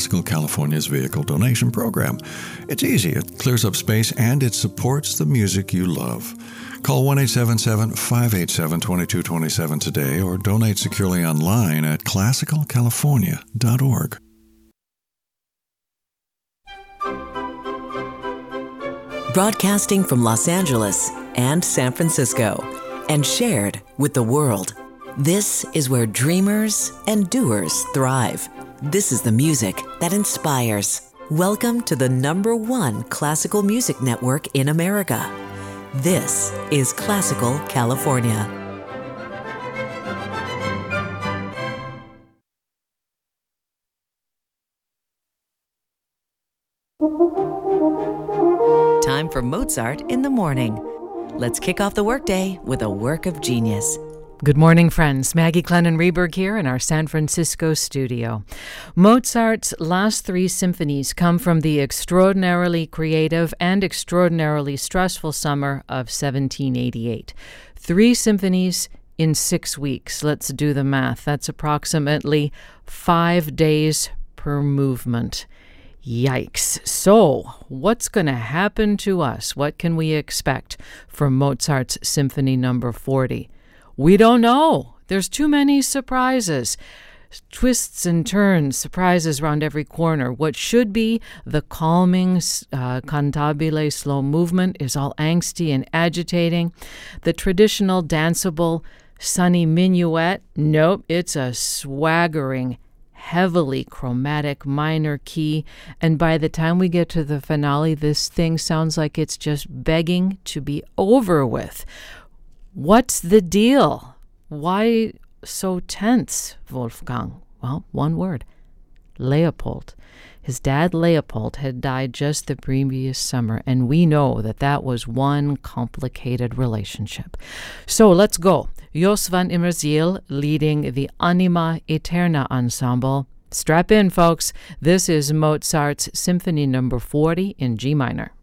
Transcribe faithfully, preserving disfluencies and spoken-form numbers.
Classical California's vehicle donation program. It's easy, it clears up space, and it supports the music you love. Call one eight seven seven, five eight seven, two two two seven today or donate securely online at classical california dot org. Broadcasting from Los Angeles and San Francisco and shared with the world. This is where dreamers and doers thrive. This is the music that inspires. Welcome to the number one classical music network in America. This is Classical California. Time for Mozart in the morning. Let's kick off the workday with a work of genius. Good morning, friends. Maggie Clennon-Reberg here in our San Francisco studio. Mozart's last three symphonies come from the extraordinarily creative and extraordinarily stressful summer of seventeen eighty-eight. Three symphonies in six weeks. Let's do the math. That's approximately five days per movement. Yikes. So, what's going to happen to us? What can we expect from Mozart's Symphony Number forty? We don't know. There's too many surprises. Twists and turns, surprises around every corner. What should be the calming, uh, cantabile slow movement is all angsty and agitating. The traditional danceable sunny minuet, nope, it's a swaggering, heavily chromatic minor key. And by the time we get to the finale, this thing sounds like it's just begging to be over with. What's the deal? Why so tense, Wolfgang? Well, one word. Leopold. His dad, Leopold, had died just the previous summer, and we know that that was one complicated relationship. So let's go. Jos van Immerziel leading the Anima Eterna Ensemble. Strap in, folks. This is Mozart's Symphony Number forty in G minor.